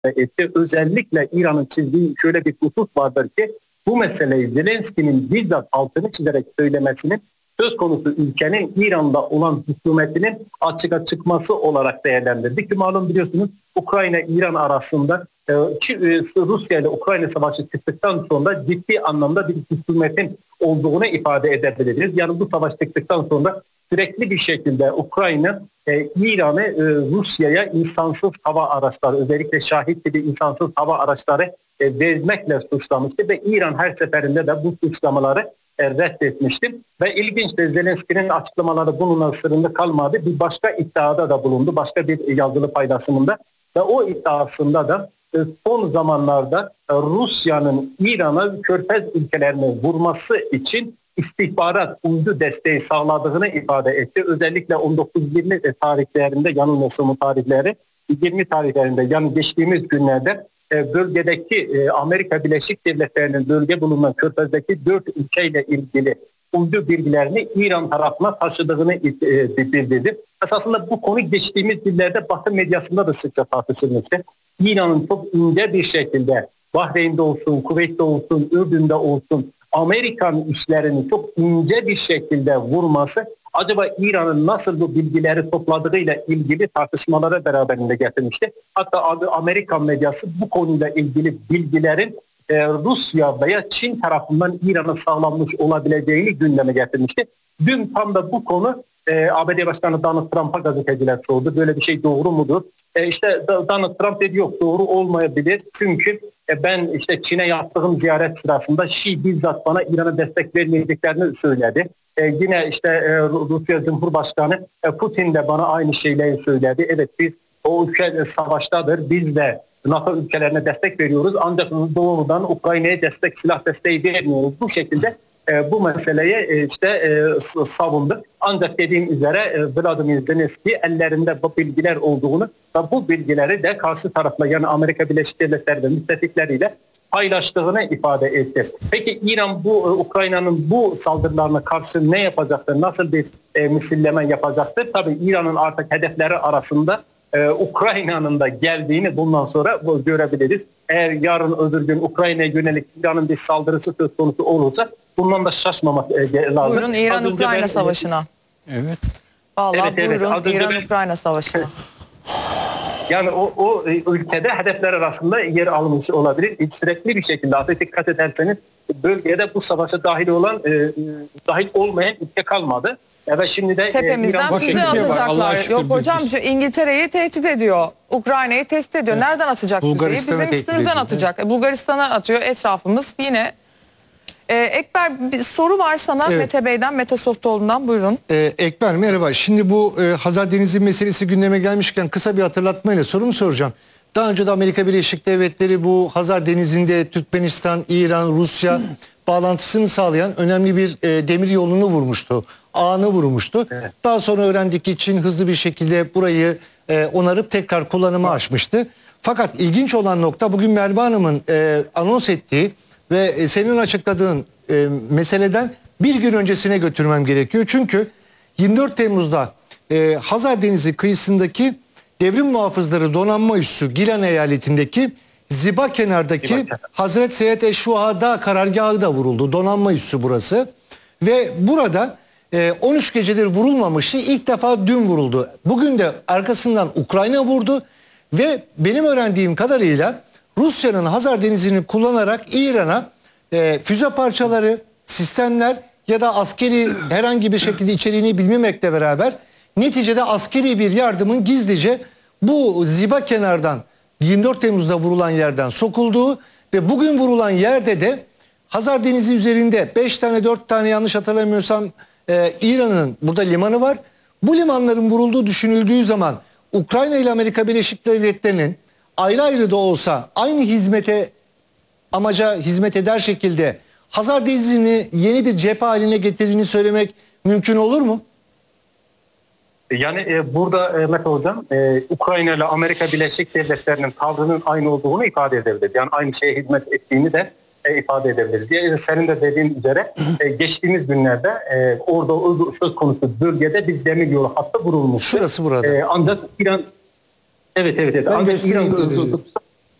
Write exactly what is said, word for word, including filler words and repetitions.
etti. Özellikle İran'ın çizdiği şöyle bir husus vardır ki bu meseleyi Zelenski'nin bizzat altını çizerek söylemesinin söz konusu ülkenin İran'da olan hükümetinin açığa çıkması olarak değerlendirdik. Ki malum biliyorsunuz Ukrayna-İran arasında e, Rusya ile Ukrayna savaşı çıktıktan sonra ciddi anlamda bir hükümetin olduğunu ifade edebiliriz. Yani bu savaş çıktıktan sonra sürekli bir şekilde Ukrayna e, İran'ı e, Rusya'ya insansız hava araçları, özellikle Şahit gibi insansız hava araçları e, vermekle suçlamıştı ve İran her seferinde de bu suçlamaları e, reddetmişti. Ve ilginçtir, Zelenski'nin açıklamaları bununla sınırlı kalmadı. Bir başka iddiada da bulundu, başka bir yazılı paylaşımında ve o iddiasında da e, son zamanlarda e, Rusya'nın İran'a Körfez ülkelerini vurması için istihbarat uydu desteği sağladığını ifade etti. Özellikle on dokuz yirmi tarihlerinde, yanılmıyorsam tarihleri yirmi tarihlerinde, yani geçtiğimiz günlerde bölgedeki Amerika Birleşik Devletleri'nin bölge bulunan Körfez'deki dört ülkeyle ilgili uydu bilgilerini İran tarafına taşıdığını bildirdi. Esasında bu konu geçtiğimiz günlerde Batı medyasında da sıkça tartışılmıştı. İran'ın çok ince bir şekilde Bahreyn'de olsun, Kuveyt'te olsun, Ürdün'de olsun Amerikan üslerini çok ince bir şekilde vurması acaba İran'ın nasıl bu bilgileri topladığıyla ilgili tartışmalara beraberinde getirmişti. Hatta Amerikan medyası bu konuyla ilgili bilgilerin e, Rusya veya Çin tarafından İran'a sağlanmış olabileceğini gündeme getirmişti. Dün tam da bu konu e, A B D Başkanı Donald Trump'a gazeteciler sordu. Böyle bir şey doğru mudur? E, işte Donald Trump dedi yok, doğru olmayabilir. Çünkü e, ben işte Çin'e yaptığım ziyaret sırasında Şii bizzat bana İran'a destek vermeyeceklerini söyledi. E, yine işte e, Rusya Cumhurbaşkanı e, Putin de bana aynı şeyleri söyledi. Evet, biz o ülke e, savaştadır. Biz de NATO ülkelerine destek veriyoruz. Ancak doğrudan Ukrayna'ya destek, silah desteği vermiyoruz. Bu şekilde e, bu meseleye e, işte e, savundu. Ancak dediğim üzere e, Vladimir Zelenski ellerinde bu bilgiler olduğunu ve bu bilgileri de karşı tarafla, yani Amerika Birleşik Devletleri ve müttefikleriyle paylaştığını ifade etti. Peki İran bu Ukrayna'nın bu saldırılarına karşı ne yapacaktır? Nasıl bir e, misilleme yapacaktır? Tabii İran'ın artık hedefleri arasında e, Ukrayna'nın da geldiğini bundan sonra bu, görebiliriz. Eğer yarın öbür gün Ukrayna'ya yönelik İran'ın bir saldırısı söz konusu olursa bundan da şaşmamak e, lazım. Buyurun İran-Ukrayna savaşına. Evet. Vallahi evet, buyurun evet. İran-Ukrayna savaşına. Yani o, o ülkede hedefler arasında yer almış olabilir. Sürekli bir şekilde artık dikkat ederseniz bölgede bu savaşa dahil olan, e, dahil olmayan ülke kalmadı. Evet, şimdi de tepemizden e, füze atacaklar. Yok hocam, İngiltere'yi tehdit ediyor. Ukrayna'yı tehdit ediyor. Evet. Nereden atacak füzeyi? Bizim üstümüzden atacak. Evet. Bulgaristan'a atıyor. Etrafımız yine. Ee, Ekber, bir soru var sana, evet. Mete Bey'den, Mete Softoğlu'ndan, buyurun. Ee, Ekber merhaba. Şimdi bu e, Hazar Denizi meselesi gündeme gelmişken kısa bir hatırlatmayla sorumu soracağım. Daha önce de Amerika Birleşik Devletleri bu Hazar Denizi'nde Türkmenistan, İran, Rusya hmm. bağlantısını sağlayan önemli bir e, demir yolunu vurmuştu. Ağını vurmuştu. Evet. Daha sonra öğrendik ki Çin hızlı bir şekilde burayı e, onarıp tekrar kullanıma evet. açmıştı. Fakat ilginç olan nokta bugün Merve Hanım'ın e, anons ettiği ve senin açıkladığın e, meseleden bir gün öncesine götürmem gerekiyor. Çünkü yirmi dört Temmuz'da e, Hazar Denizi kıyısındaki devrim muhafızları donanma üssü Gilan eyaletindeki Zibakenar'daki Hazret Seyyed Eşşuhada karargahı da vuruldu. Donanma üssü burası. Ve burada e, on üç gecedir vurulmamıştı. İlk defa dün vuruldu. Bugün de arkasından Ukrayna vurdu. Ve benim öğrendiğim kadarıyla Rusya'nın Hazar Denizi'ni kullanarak İran'a e, füze parçaları, sistemler ya da askeri herhangi bir şekilde içeriğini bilmemekle beraber neticede askeri bir yardımın gizlice bu Zibakenar'dan yirmi dört Temmuz'da vurulan yerden sokulduğu ve bugün vurulan yerde de Hazar Denizi üzerinde beş tane dört tane yanlış hatırlamıyorsam e, İran'ın burada limanı var. Bu limanların vurulduğu düşünüldüğü zaman Ukrayna ile Amerika Birleşik Devletleri'nin ayrı ayrı da olsa aynı hizmete, amaca hizmet eder şekilde Hazar Denizi'ni yeni bir cephe haline getirdiğini söylemek mümkün olur mu? Yani e, burada e, Mete Hocam e, Ukrayna ile Amerika Birleşik Devletleri'nin tavrının aynı olduğunu ifade edebiliriz. Yani aynı şeye hizmet ettiğini de e, ifade edebiliriz. Yani senin de dediğin üzere e, geçtiğimiz günlerde e, orada o söz konusu bölgede bir demiryolu hattı vurulmuştu. Şurası burada. E, ancak İran evet evet evet. Ben ancak İran